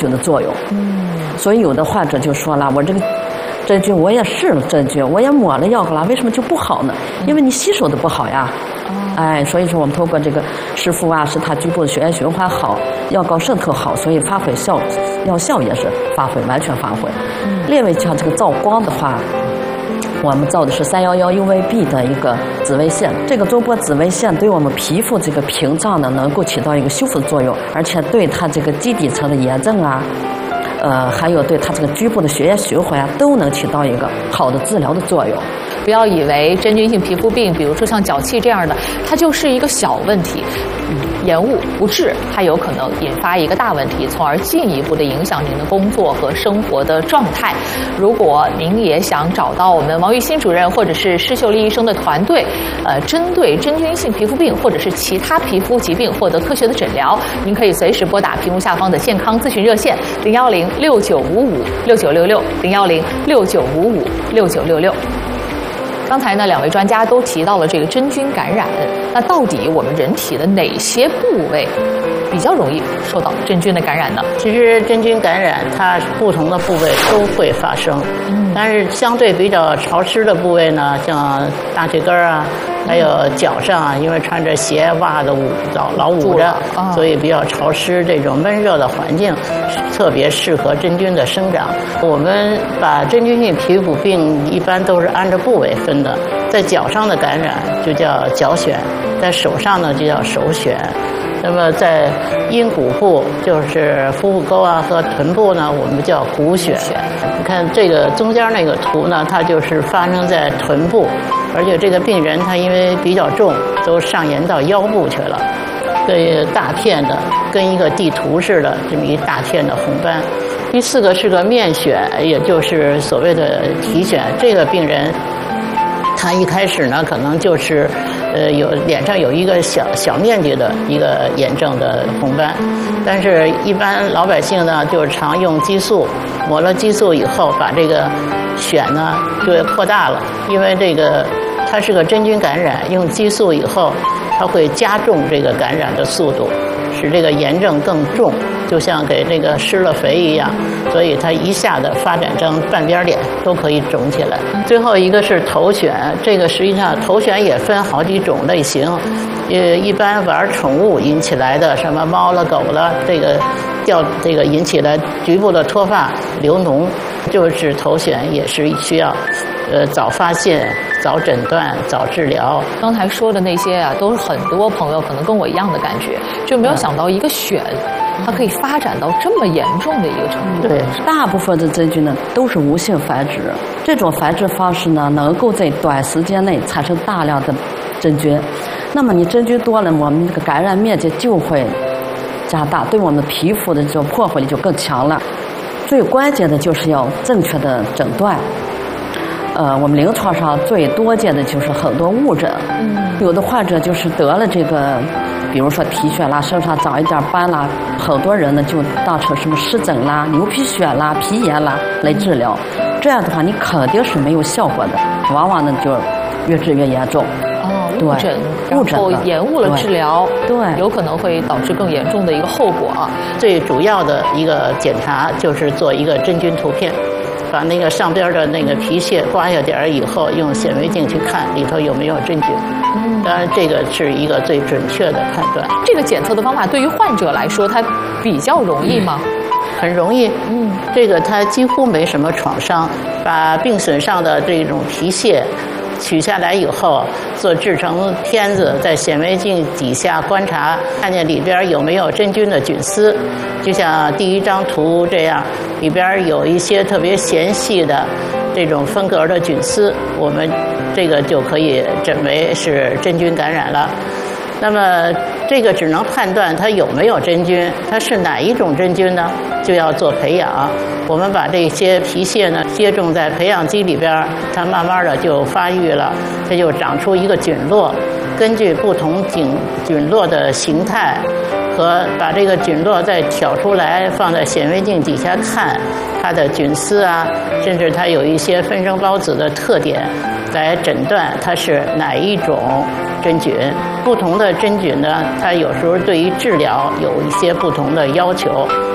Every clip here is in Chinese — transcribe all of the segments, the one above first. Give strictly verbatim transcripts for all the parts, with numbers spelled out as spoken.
菌的作用。嗯，所以有的患者就说了，我这个真菌我也试了真菌，我也抹了药膏了，为什么就不好呢？因为你吸收的不好呀。哎，所以说我们通过这个湿敷啊，使它局部的血液循环好，药膏渗透好，所以发挥效药效也是发挥完全发挥。嗯，另外像这个照光的话，我们照的是三一一 U V B 的一个紫外线，这个中波紫外线对我们皮肤这个屏障呢，能够起到一个修复的作用，而且对它这个基底层的炎症啊。呃，还有对它这个局部的血液循环啊，都能起到一个好的治疗的作用。 不要以为真菌性皮肤病，比如说像脚气这样的，它就是一个小问题，嗯，延误不治，它有可能引发一个大问题，从而进一步的影响您的工作和生活的状态。如果您也想找到我们王玉新主任或者是施秀丽医生的团队，呃，针对真菌性皮肤病或者是其他皮肤疾病获得科学的诊疗，您可以随时拨打屏幕下方的健康咨询热线零幺零六九五五六九六六零幺零六九五五六九六六。刚才呢，两位专家都提到了这个真菌感染，那到底我们人体的哪些部位比较容易受到真菌的感染呢？ 其实真菌感染它不同的部位都会发生，嗯，但是相对比较潮湿的部位呢，像大腿根啊，还有脚上啊，因为穿着鞋袜子捂老老捂着，啊，所以比较潮湿，这种闷热的环境特别适合真菌的生长。我们把真菌性皮肤病一般都是按照部位分的，在脚上的感染就叫脚癣，在手上呢就叫手癣。那么在阴骨部，就是腹股沟啊和臀部呢，我们叫股癣。你看这个中间那个图呢，它就是发生在臀部，而且这个病人他因为比较重，都上延到腰部去了，这大片的跟一个地图似的，这么一大片的红斑。第四个是个面癣，也就是所谓的体癣。这个病人他一开始呢，可能就是呃有脸上有一个小小面积的一个炎症的红斑，但是一般老百姓呢，就是常用激素，抹了激素以后，把这个癣呢就会扩大了，因为这个它是个真菌感染，用激素以后，它会加重这个感染的速度，使这个炎症更重，就像给这个施了肥一样，所以它一下子发展成半边脸都可以肿起来。最后一个是头癣，这个实际上头癣也分好几种类型，呃，一般玩宠物引起来的，什么猫了狗了，这个掉这个引起了局部的脱发流脓，就是头癣也是需要呃早发现、早诊断、早治疗。 刚才说的那些啊，都是很多朋友可能跟我一样的感觉，就没有想到一个癣，它可以发展到这么严重的一个程度。 对，大部分的真菌呢都是无性繁殖，这种繁殖方式呢能够在短时间内产生大量的真菌。那么你真菌多了，我们这个感染面积就会加大，对我们皮肤的这种破坏力就更强了。最关键的就是要正确的诊断。呃，我们临床上最多见的就是很多误诊，嗯，有的患者就是得了这个，比如说体癣啦，身上长一点斑啦，很多人呢就当成什么湿疹啦、牛皮癣啦、皮炎啦来治疗，这样的话你肯定是没有效果的，往往呢就越治越严重。 哦，误诊，然后延误了治疗， 对， 有可能会导致更严重的一个后果啊。 最主要的一个检查就是做一个真菌图片。把那个上边的那个皮屑刮下点儿以后，用显微镜去看里头有没有真菌。嗯，当然这个是一个最准确的判断。 这个检测的方法对于患者来说，它比较容易吗？ 很容易。嗯，这个它几乎没什么创伤，把病损上的这种皮屑取下来以后，做制成片子，在显微镜底下观察，看见里边有没有真菌的菌丝，就像第一张图这样，里边有一些特别纤细的这种分隔的菌丝，我们这个就可以诊为是真菌感染了。那么这个只能判断它有没有真菌，它是哪一种真菌呢？就要做培养。我们把这些皮屑呢接种在培养基里边，它慢慢的就发育了，它就长出一个菌落。根据不同菌菌落的形态和把这个菌落再挑出来放在显微镜底下看它的菌丝啊，甚至它有一些分生孢子的特点，来诊断它是哪一种真菌。不同的真菌呢，它有时候对于治疗有一些不同的要求。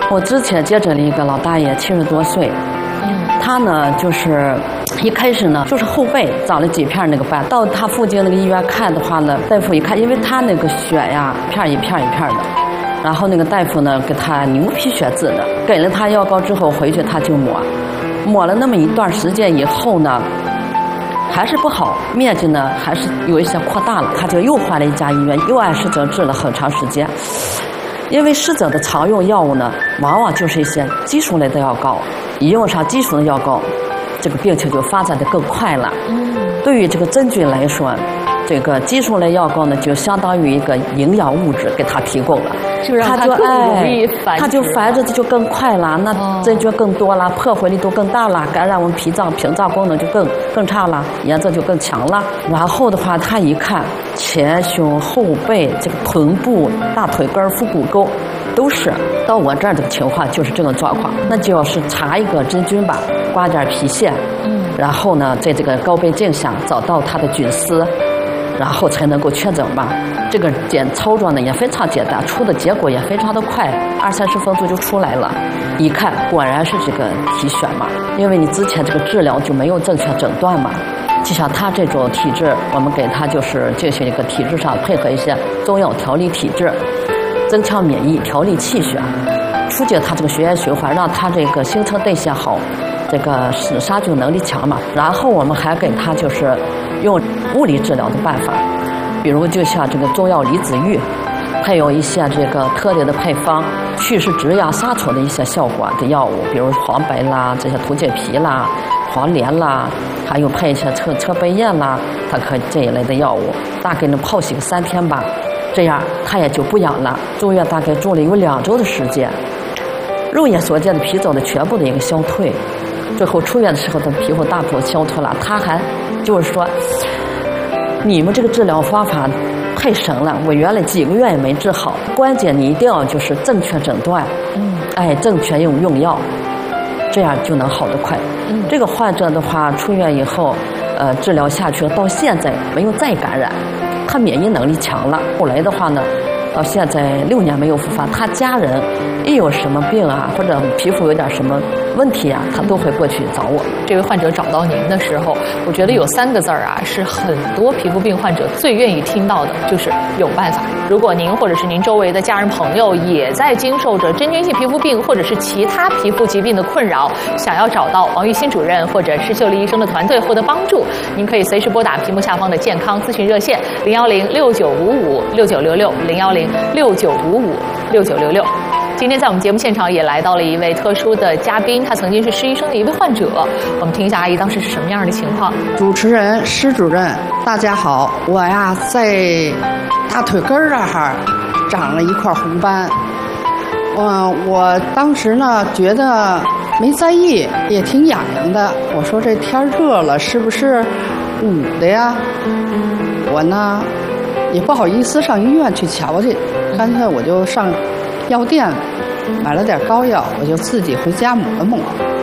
我之前接诊了一个老大爷，七十多岁，嗯，他呢就是一开始呢就是后背长了几片那个斑，到他附近那个医院看的话呢，大夫一看，因为他那个血呀片一片一片的，然后那个大夫呢给他牛皮癣治的，给了他药膏之后回去他就抹，抹了那么一段时间以后呢，还是不好，面积呢还是有一些扩大了，他就又换了一家医院，又按湿疹治了很长时间。因为湿疹的常用药物呢，往往就是一些激素类的药膏，一用上激素的药膏，这个病情就发展得更快了。嗯，对于这个真菌来说，这个激素类药膏呢，就相当于一个营养物质给它提供了， 就让它更容易繁殖， 它就繁殖的就更快了，那真菌更多了，破坏力度更大了，感染我们脾脏屏障功能就更更差了，炎症就更强了。然后的话，他一看前胸后背这个臀部、大腿根、腹股沟都是，到我这儿这个情况就是这种状况，那就要是查一个真菌吧，刮点皮屑，嗯，然后呢，在这个高倍镜下找到它的菌丝。然后才能够确诊吧。这个检操作呢也非常简单，出的结果也非常的快，二三十分钟就出来了。一看果然是这个体癣嘛，因为你之前这个治疗就没有正确诊断嘛。就像他这种体质，我们给他就是进行一个体质上配合一些中药调理体质，增强免疫，调理气血，促进他这个血液循环，让他这个新陈代谢好，这个是杀菌能力强嘛。然后我们还给他就是用物理治疗的办法，比如就像这个中药离子浴，还有一些这个特定的配方，祛湿止痒杀虫的一些效果的药物，比如黄白啦、这些土解皮啦、黄连啦，还有配一些车车杯叶啦，它可以这一类的药物，大概能泡洗个三天吧，这样它也就不痒了。住院大概住了有两周的时间，肉眼所见的皮疹的全部的一个消退。最后出院的时候，他皮肤大部分消退了。他还就是说，你们这个治疗方法太神了，我原来几个月也没治好。关键你一定要就是正确诊断，嗯，哎，正确用用药，这样就能好得快。嗯，这个患者的话，出院以后，呃，治疗下去到现在没有再感染，他免疫能力强了。后来的话呢，到现在六年没有复发，他家人一有什么病啊，或者皮肤有点什么问题啊，他都会过去找我。 这位患者找到您的时候，我觉得有三个字儿啊，是很多皮肤病患者最愿意听到的，就是有办法。如果您或者是您周围的家人朋友也在经受着真菌性皮肤病或者是其他皮肤疾病的困扰，想要找到王玉新主任或者是秀丽医生的团队获得帮助，您可以随时拨打屏幕下方的健康咨询热线零幺零六九五五六九六六零幺零六九五五六九六六。今天在我们节目现场也来到了一位特殊的嘉宾，他曾经是施医生的一位患者。我们听一下阿姨当时是什么样的情况。 主持人施主任，大家好，我呀在大腿根儿这儿长了一块红斑。嗯，我当时呢觉得没在意，也挺痒痒的。我说这天热了，是不是捂的呀？我呢也不好意思上医院去瞧去，干脆我就上药店买了点膏药，我就自己回家抹了抹。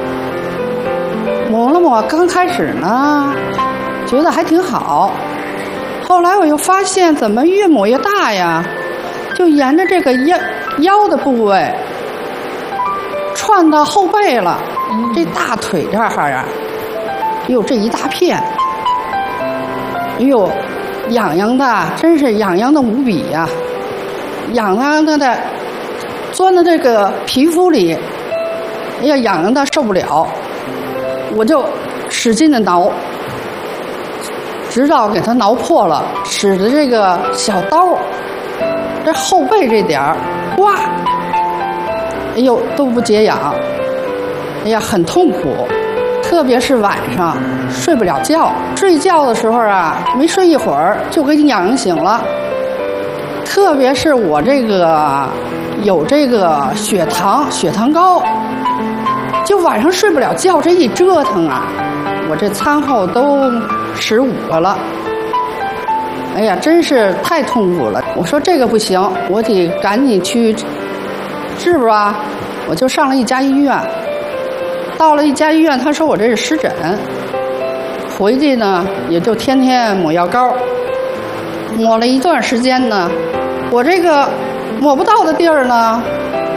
抹了抹，刚开始呢觉得还挺好，后来我又发现怎么越抹越大呀，就沿着这个腰腰的部位窜到后背了，这大腿这儿啊，哟这一大片，哎呦痒痒的，真是痒痒的无比呀，痒痒的的钻到这个皮肤里，哎呀痒痒的受不了，我就使劲的挠，直到给它挠破了，使着这个小刀，这后背这点儿，哇，哎呦都不解痒，哎呀很痛苦，特别是晚上睡不了觉，睡觉的时候啊，没睡一会儿就给你痒痒醒了。特别是我这个有这个血糖血糖高，就晚上睡不了觉，这一折腾啊，我这餐后都十五个了。哎呀，真是太痛苦了。我说这个不行，我得赶紧去治吧。我就上了一家医院，到了一家医院，他说我这是湿疹，回去呢也就天天抹药膏，抹了一段时间呢，我这个抹不到的地儿呢，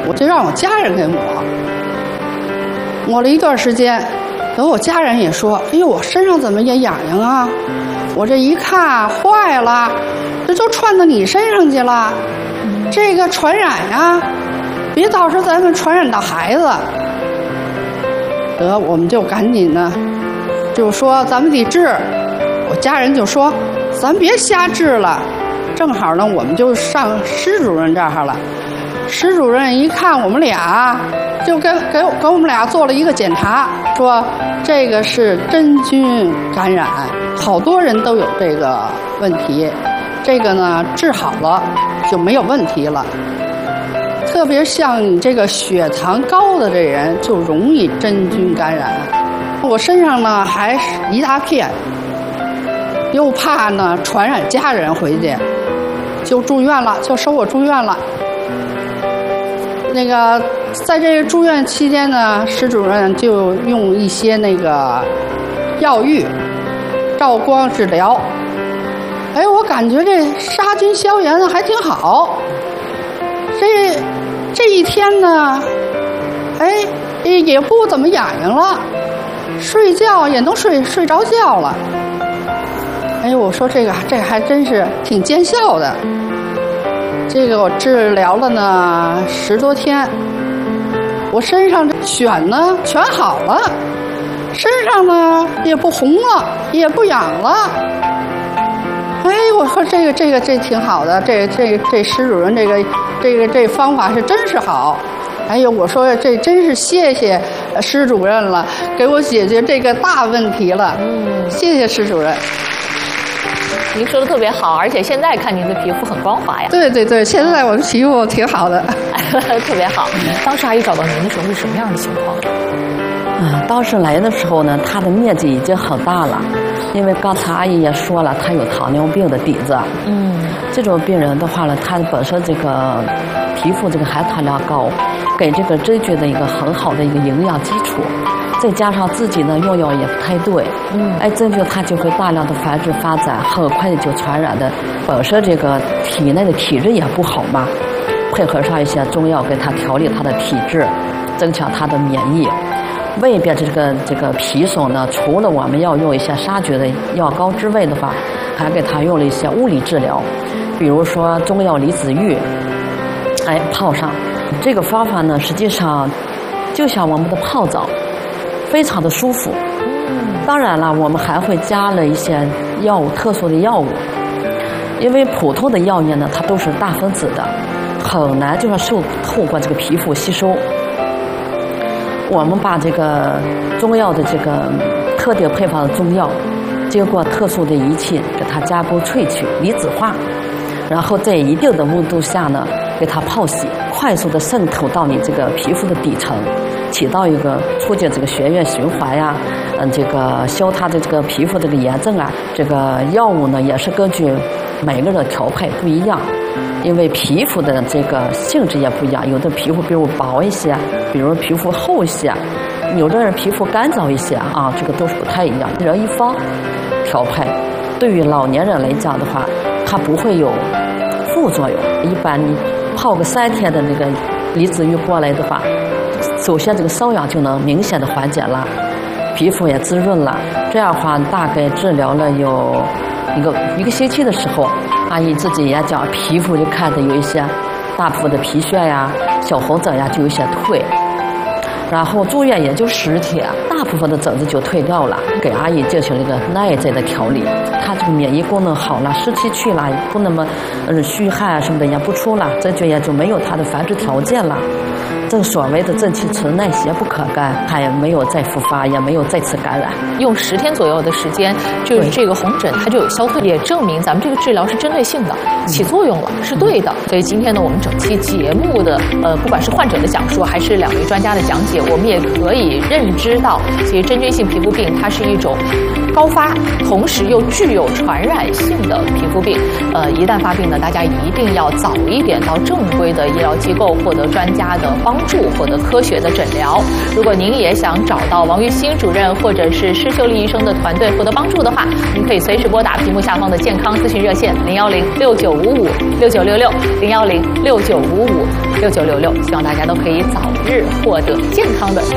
我就让我家人给抹。抹了一段时间，等我家人也说：“哎呦，我身上怎么也痒痒啊？我这一看坏了，这都传到你身上去了，这个传染呀，别到时候咱们传染到孩子。”得，我们就赶紧呢，就说咱们得治。我家人就说：“咱别瞎治了。”正好呢，我们就上施主任这儿了。施主任一看我们俩，就给给给我们俩做了一个检查，说这个是真菌感染，好多人都有这个问题，这个呢治好了就没有问题了。特别像你这个血糖高的这人，就容易真菌感染。我身上呢还是一大片，又怕呢传染家人回去，就住院了，就收我住院了。那个在这个住院期间呢，施主任就用一些那个药浴、照光治疗。哎，我感觉这杀菌消炎还挺好。这这一天呢，哎，也不怎么痒痒了，睡觉也能睡睡着觉了。哎，我说这个这还真是挺见效的。这个我治疗了呢十多天，我身上这癣呢全好了，身上呢也不红了，也不痒了。哎，我说这个这个这挺好的，这这这施主任这个这个这方法是真是好。哎呦，我说这真是谢谢施主任了，给我解决这个大问题了。嗯，谢谢施主任。 您说的特别好，而且现在看您的皮肤很光滑呀。 对对对，现在我的皮肤挺好的， 特别好。当时阿姨找到您的时候是什么样的情况？ 啊，当时来的时候呢，它的面积已经很大了，因为刚才阿姨也说了，她有糖尿病的底子。嗯，这种病人的话呢，他本身这个皮肤这个含糖量高，给这个真菌的一个很好的一个营养基础。再加上自己呢用药也不太对，嗯，哎，真菌它就会大量的繁殖发展，很快的就传染的。本身这个体内的体质也不好嘛，配合上一些中药给它调理它的体质，增强它的免疫。外边这个这个皮损呢，除了我们要用一些杀菌的药膏之外的话，还给它用了一些物理治疗，比如说中药离子浴，哎，泡上。这个方法呢，实际上就像我们的泡澡。非常的舒服。当然了，我们还会加了一些药物，特殊的药物，因为普通的药液呢，它都是大分子的，很难就是受透过这个皮肤吸收。我们把这个中药的这个特定配方的中药，经过特殊的仪器给它加工萃取、离子化，然后在一定的温度下呢，给它泡洗，快速的渗透到你这个皮肤的底层。起到一个促进这个血液循环呀，嗯，这个消它的这个皮肤这个炎症啊。这个药物呢也是根据每个人的调配不一样，因为皮肤的这个性质也不一样，有的皮肤比如薄一些，比如皮肤厚一些，有的人皮肤干燥一些啊，这个都是不太一样。一人一方调配，对于老年人来讲的话，它不会有副作用。一般你泡个三天的那个离子浴过来的话，首先这个瘙痒就能明显的缓解了，皮肤也滋润了。这样的话大概治疗了有一个一个星期的时候，阿姨自己也讲皮肤就看着有一些大部分的皮屑呀、小红疹呀就有些退，然后住院也就十天，大部分的疹子就退掉了。给阿姨进行了一个内在的调理，她这个免疫功能好了，湿气去了，不那么呃虚汗什么的也不出了，真菌也就没有它的繁殖条件了。正所谓的正气存内，邪不可干，它也没有再复发，也没有再次感染。 用十天左右的时间，就是这个红疹它就有消退，也证明咱们这个治疗是针对性的，起作用了，是对的。所以今天呢，我们整期节目的呃，不管是患者的讲述，还是两位专家的讲解，我们也可以认知到，其实真菌性皮肤病它是一种高发，同时又具有传染性的皮肤病。呃，一旦发病呢，大家一定要早一点到正规的医疗机构获得专家的帮助，获得科学的诊疗。如果您也想找到王玉新主任或者是施秀丽医生的团队获得帮助的话，您可以随时拨打屏幕下方的健康咨询热线零幺零六九五五六九六六零幺零六九五五六九六六，希望大家都可以早日获得健康的